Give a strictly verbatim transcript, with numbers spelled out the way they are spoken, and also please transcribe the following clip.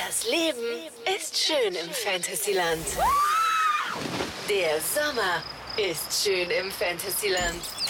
Das Leben ist schön im Fantasyland. Der Sommer ist schön im Fantasyland.